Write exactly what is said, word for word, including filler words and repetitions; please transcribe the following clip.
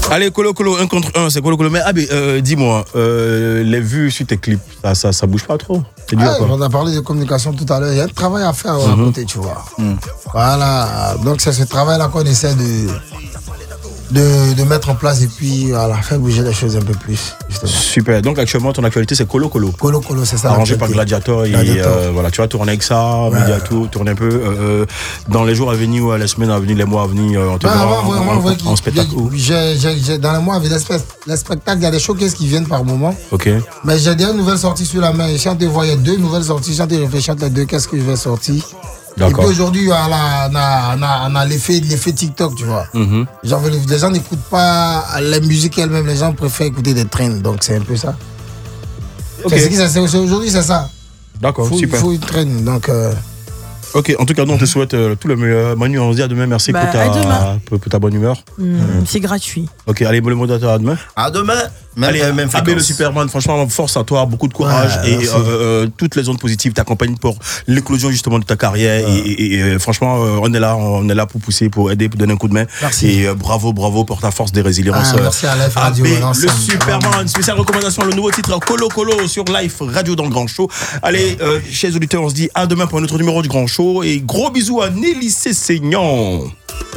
Allez, Colo Colo, un contre un, c'est Colo Colo. Mais ah, mais, euh, dis-moi, euh, les vues sur tes clips, ça, ça, ça bouge pas trop? C'est dur, ah, quoi. On a parlé de communication tout à l'heure. Il y a un travail à faire mm-hmm. à côté, tu vois. Mm. Voilà. Donc, c'est ce travail-là qu'on essaie de, de, de mettre en place et puis voilà, faire bouger les choses un peu plus. Justement. Super. Donc, actuellement, ton actualité, c'est Colo Colo. Colo Colo, c'est ça. Arrangé par Gladiator. Et euh, voilà, tu vas tourner avec ça, ouais. Mediato, tourner un peu. Euh, dans les jours à venir, ou les semaines à venir, les mois à venir, on te verra en, en, en, en spectacle. J'ai, j'ai, j'ai, dans les mois, avec les spectacles, il y a des showcases qui viennent par moment. Ok. Mais j'ai des nouvelles sorties sur la main. Je suis en train de voir, il y a deux nouvelles sorties. Je suis en train de réfléchir entre les deux, qu'est-ce que je vais sortir. D'accord. Et puis aujourd'hui, on a, on a, on a, on a l'effet, l'effet TikTok, tu vois. Mm-hmm. Genre, les gens n'écoutent pas la musique elle-même, les gens préfèrent écouter des trends, donc c'est un peu ça. Okay. C'est, c'est, c'est, aujourd'hui, c'est ça. D'accord, faut, super. Il faut une trend, donc... Euh... Ok, en tout cas, nous, on te souhaite euh, tout le meilleur. Manu, on se dit à demain. Merci bah, pour, ta, pour, pour ta bonne humeur. Mmh, mmh. C'est gratuit. Ok, allez, le mot à demain. À demain. Même, allez, même Abé le Superman, franchement, force à toi, beaucoup de courage ouais, et euh, euh, toutes les ondes positives t'accompagnent pour l'éclosion justement de ta carrière. Ouais. Et, et, et franchement, euh, on est là, on est là pour pousser, pour aider, pour donner un coup de main. Merci. Et euh, bravo, bravo pour ta force de résilience. Ah, merci à Life Radio. Abé le Superman, spéciale recommandation, le nouveau titre Colo Colo sur Life Radio dans le Grand Show. Allez, euh, chers auditeurs, on se dit à demain pour un autre numéro du Grand Show et gros bisous à Nelly Cessignon.